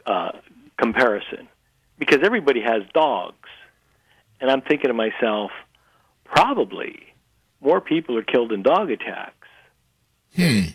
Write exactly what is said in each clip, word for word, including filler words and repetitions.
uh, comparison because everybody has dogs. And I'm thinking to myself, probably more people are killed in dog attacks. Hmm.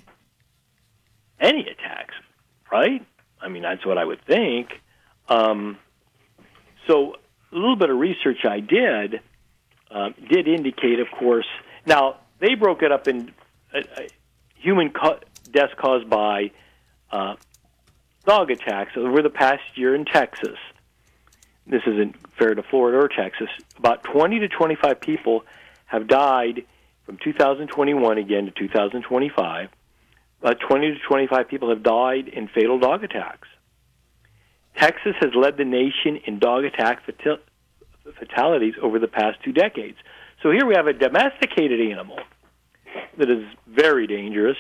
Any attacks, right? I mean, that's what I would think. Um, so a little bit of research I did uh, did indicate, of course. Now, they broke it up in uh, human co- deaths caused by uh, dog attacks over the past year in Texas. This isn't fair to Florida or Texas. About twenty to twenty-five people have died from two thousand twenty-one again to two thousand twenty-five. About twenty to twenty-five people have died in fatal dog attacks. Texas has led the nation in dog attack fatal- fatalities over the past two decades. So here we have a domesticated animal that is very dangerous.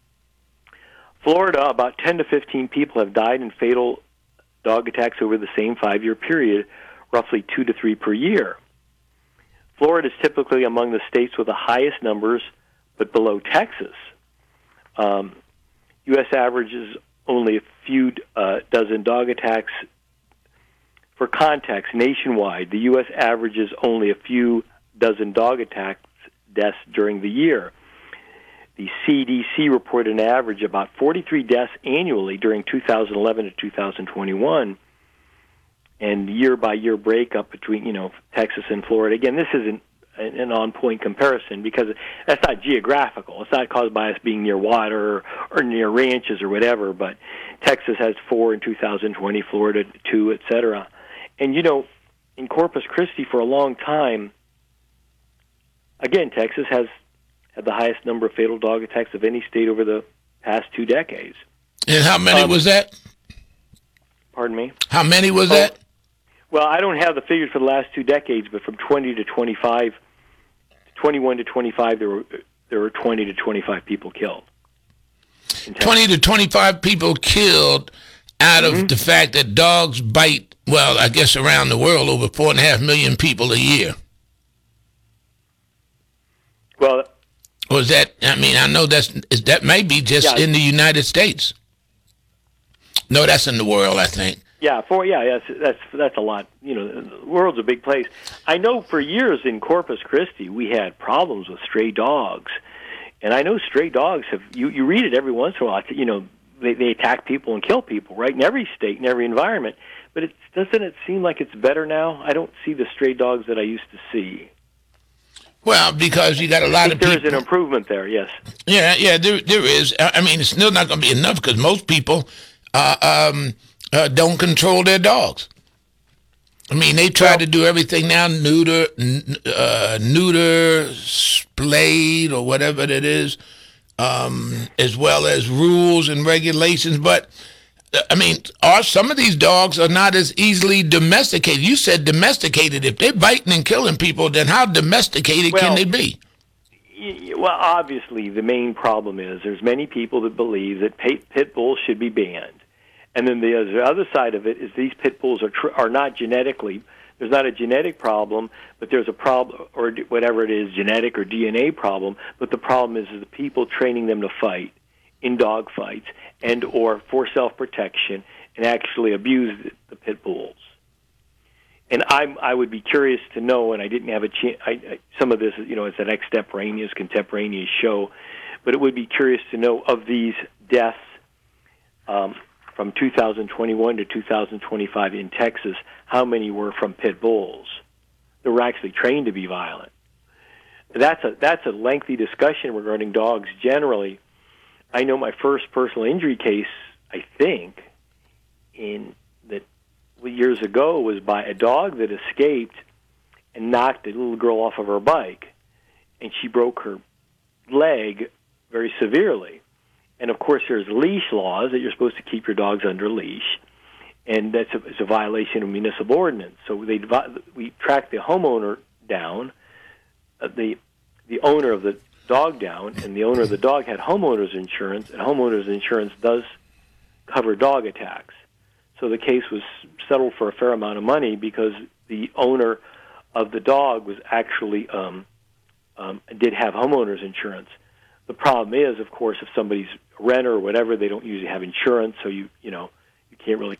Florida, about ten to fifteen people have died in fatal dog attacks over the same five-year period, roughly two to three per year. Florida is typically among the states with the highest numbers, but below Texas. Um, U S averages only a few uh, dozen dog attacks. For context, nationwide, the U S averages only a few dozen dog attacks deaths during the year. The C D C reported an average about forty-three deaths annually during two thousand eleven to two thousand twenty-one, and year-by-year breakup between, you know, Texas and Florida. Again, this isn't an on-point comparison because that's not geographical. It's not caused by us being near water or, or near ranches or whatever, but Texas has four in two thousand twenty, Florida two, et cetera. And, you know, in Corpus Christi for a long time, again, Texas has had the highest number of fatal dog attacks of any state over the past two decades. And how many um, was that? Pardon me? How many was oh, that? Well, I don't have the figures for the last two decades, but from twenty to twenty-five, twenty-one to twenty-five, there were there were twenty to twenty-five people killed. twenty to twenty-five people killed out mm-hmm. of the fact that dogs bite, well, I guess around the world, over four and a half million people a year. Well, or is that, I mean, I know that's, that may be just yeah. in the United States. No, that's in the world, I think. Yeah, for yeah, that's that's that's a lot. You know, the world's a big place. I know for years in Corpus Christi we had problems with stray dogs, and I know stray dogs have. You, you read it every once in a while. You know, they they attack people and kill people, right? In every state, in every environment. But it doesn't it seem like it's better now? I don't see the stray dogs that I used to see. Well, because you got a lot I think of there people. There is an improvement there. Yes. Yeah, yeah, there there is. I mean, it's still not going to be enough because most people. Uh, um, Uh, don't control their dogs. I mean, they try well, to do everything now, neuter, n- uh, neuter, splayed, or whatever it is, um, as well as rules and regulations. But, I mean, are some of these dogs are not as easily domesticated. You said domesticated. If they're biting and killing people, then how domesticated well, can they be? Well, obviously, the main problem is there's many people that believe that pit, pit bulls should be banned. And then the other side of it is these pit bulls are tr- are not genetically. There's not a genetic problem, but there's a problem, or whatever it is, genetic or D N A problem. But the problem is, is the people training them to fight in dog fights and or for self-protection and actually abuse the, the pit bulls. And I I would be curious to know, and I didn't have a chance. I, I, some of this, you know, it's an extemporaneous, contemporaneous show, but it would be curious to know of these deaths. Um, From two thousand twenty-one to two thousand twenty-five in Texas, how many were from pit bulls that were actually trained to be violent? That's a that's a lengthy discussion regarding dogs generally. I know my first personal injury case, I think, in that years ago was by a dog that escaped and knocked a little girl off of her bike, and she broke her leg very severely. And, of course, there's leash laws that you're supposed to keep your dogs under leash, and that's a, it's a violation of municipal ordinance. So they we tracked the homeowner down, uh, the the owner of the dog down, and the owner of the dog had homeowner's insurance, and homeowner's insurance does cover dog attacks. So the case was settled for a fair amount of money because the owner of the dog was actually um, um, did have homeowner's insurance. The problem is, of course, if somebody's a renter or whatever, they don't usually have insurance, so you you know you can't really